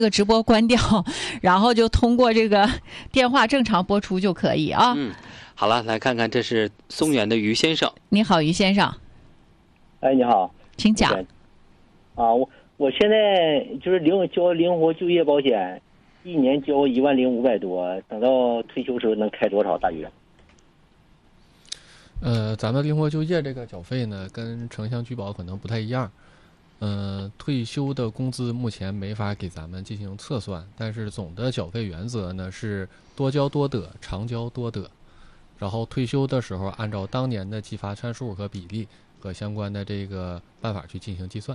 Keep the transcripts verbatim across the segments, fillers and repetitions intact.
这个直播关掉，然后就通过这个电话正常播出就可以啊。 嗯，好了，来看看这是松原的于先生。 你好，于先生。 哎，你好， 请讲。 啊，我我现在就是灵交灵活就业保险，一年交一万零五百多，等到退休时候能开多少大约？ 呃，咱们灵活就业这个缴费呢，跟城乡居保可能不太一样。呃，退休的工资目前没法给咱们进行测算，但是总的缴费原则呢是多交多得，长交多得。然后退休的时候，按照当年的计发参数和比例和相关的这个办法去进行计算。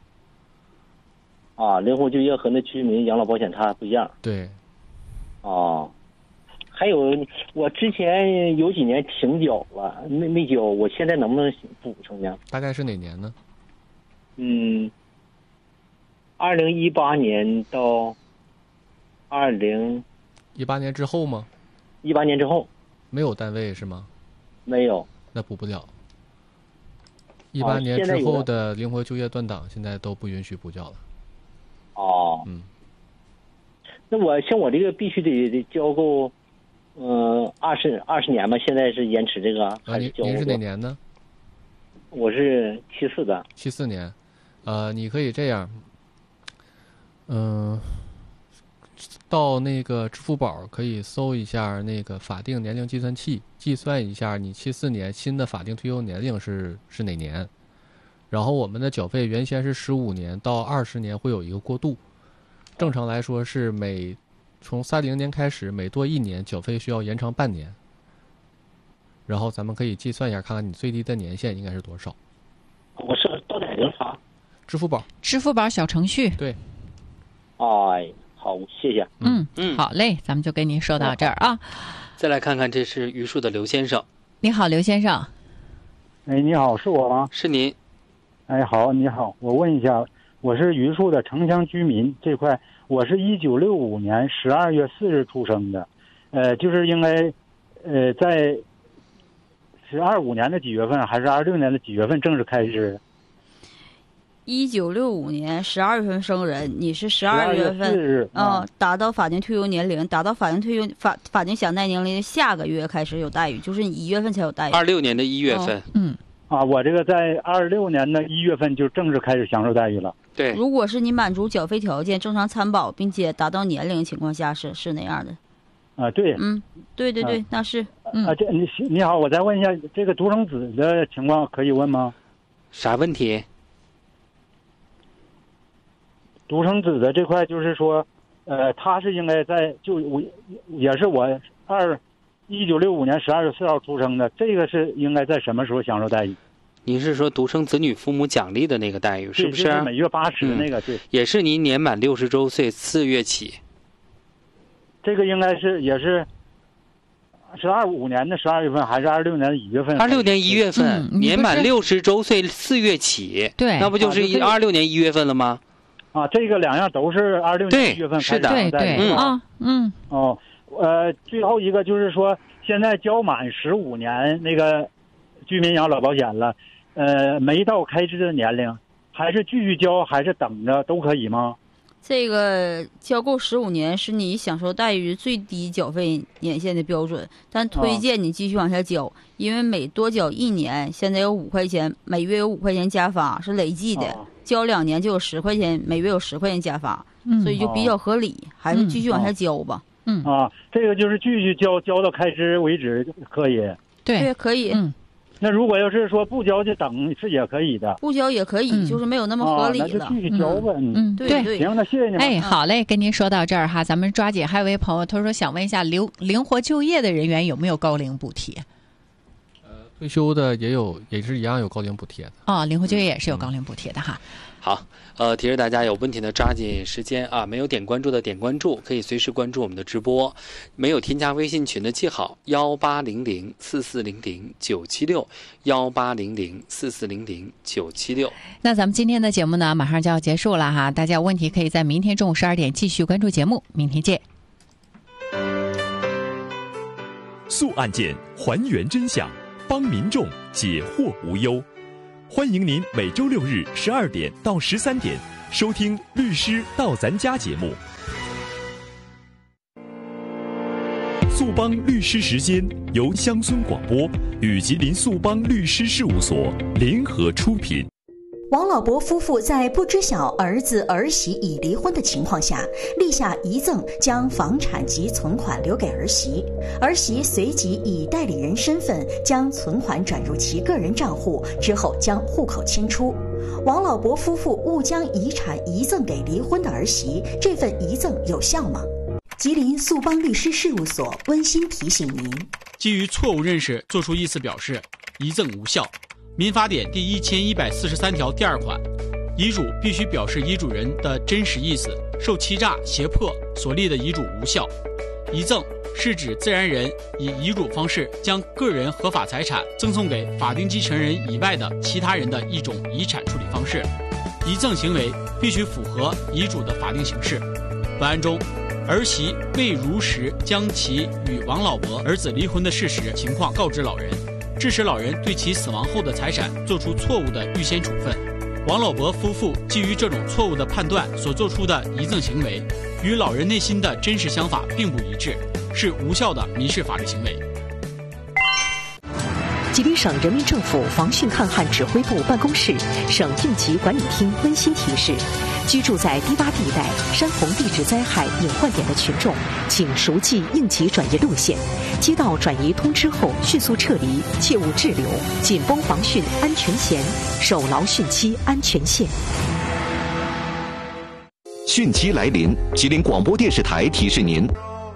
啊，灵活就业和那居民养老保险它不一样。 对。 哦。还有，我之前有几年停缴了，没没交，我现在能不能补上呢？ 大概是哪年呢？ 嗯，二零一八年到二零一八年之后吗？ 一八年之后。 没有单位是吗？ 没有。 那补不了。一八年之后的灵活就业断档，现在都不允许补缴了。 哦。 嗯。 那我像我这个必须得得交够。嗯，二十二十年吧，现在是延迟这个还是交？ 您是哪年呢？ 我是七四的。 七四年，呃，你可以这样，嗯、呃，到那个支付宝可以搜一下那个法定年龄计算器，计算一下你七四年新的法定退休年龄是是哪年。然后我们的缴费原先是十五年到二十年会有一个过渡，正常来说是每从三零年开始，每多一年缴费需要延长半年。然后咱们可以计算一下，看看你最低的年限应该是多少。 我是到哪能查？ 支付宝。 支付宝小程序。 对。 哎，好，谢谢。 嗯嗯，好嘞，咱们就跟您说到这儿啊。 再来看看，这是榆树的刘先生。 你好，刘先生。 哎，你好，是我吗？ 是您。 哎，好，你好，我问一下，我是榆树的城乡居民这块。我是一九六五年十二月四日出生的，呃，就是应该，呃，在是二五年的几月份，还是二六年的几月份正式开始？ 一九六五年十二月份生人，你是十二月份， 嗯、 哦，达到法定退休年龄，达到法定退休法法定享待年龄的下个月开始有待遇，就是你一月份才有待遇。 二六年的一月份， 哦、 嗯。 啊，我这个在二六年的一月份就正式开始享受待遇了。 对， 如果是你满足缴费条件、正常参保，并且达到年龄情况下，是是那样的。 啊，对， 嗯，对对对， 啊、 那是。 嗯、啊，这你你好，我再问一下，这个独生子的情况可以问吗？ 啥问题？ 独生子的这块就是说，呃，他是应该在就我也是我二。一九六五年十二月四号出生的，这个是应该在什么时候享受待遇？ 您是说独生子女父母奖励的那个待遇，是不是？ 就是每月八十那个， 嗯、 对。 也是您年满六十周岁次月起。 这个应该是也是是二五年的十二月份，还是二六年的一月份？ 二六年一月份， 嗯、 年满六十周岁四月起。 对， 那不就是二六年一月份了吗？ 啊，这个两样都是二六年一月份开始的。 对对对啊，嗯哦。呃，最后一个就是说，现在交满十五年那个居民养老保险了，呃，没到开支的年龄，还是继续交还是等着都可以吗？ 这个交够十五年是你享受待遇最低缴费年限的标准，但推荐你继续往下交，哦、因为每多缴一年，现在有五块钱，每月有五块钱加发，是累计的，哦、交两年就有十块钱，每月有十块钱加发， 嗯、 所以就比较合理，哦、还是继续往下交吧。 嗯啊，这个就是继续交交到开支为止可以。 对， 对，可以。 嗯， 那如果要是说不交就等是也可以的。 不交也可以， 嗯、 就是没有那么合理了。 啊、那就继续交吧。 嗯，嗯对对。 行，那谢谢你。 哎，好嘞，跟您说到这儿哈，咱们抓紧。还有位朋友他说想问一下，灵灵活就业的人员有没有高龄补贴？ 呃，退休的也有，也是一样有高龄补贴的。 哦，灵活就业也是有高龄补贴的哈。 嗯好，呃，提示大家有问题的抓紧时间啊！没有点关注的点关注，可以随时关注我们的直播。没有添加微信群的记好幺八零零四四零零九七六幺八零零四四零零九七六。 那咱们今天的节目呢，马上就要结束了哈，大家有问题可以在明天中午十二点继续关注节目，明天见。 速案件，还原真相，帮民众解惑无忧。欢迎您每周六日十二点到十三点收听律师到咱家节目。速帮律师时间由乡村广播与吉林速帮律师事务所联合出品。 王老伯夫妇在不知晓儿子儿媳已离婚的情况下，立下遗赠，将房产及存款留给儿媳。儿媳随即以代理人身份将存款转入其个人账户，之后将户口迁出。王老伯夫妇误将遗产遗赠给离婚的儿媳，这份遗赠有效吗？吉林速帮律师事务所温馨提醒您： 基于错误认识作出意思表示，遗赠无效。民法典第一千一百四十三条第二款，遗嘱必须表示遗嘱人的真实意思，受欺诈、胁迫所立的遗嘱无效。遗赠是指自然人以遗嘱方式将个人合法财产赠送给法定继承人以外的其他人的一种遗产处理方式。遗赠行为必须符合遗嘱的法定形式。本案中，儿媳未如实将其与王老伯儿子离婚的事实情况告知老人，致使老人对其死亡后的财产做出错误的预先处分。王老伯夫妇基于这种错误的判断所做出的遗赠行为，与老人内心的真实想法并不一致，是无效的民事法律行为。 吉林省人民政府防汛抗旱指挥部办公室、省应急管理厅温馨提示：居住在低洼地带、山洪地质灾害隐患点的群众，请熟记应急转移路线，接到转移通知后迅速撤离，切勿滞留，紧绷防汛安全弦，守牢汛期安全线。 汛期来临，吉林广播电视台提示您：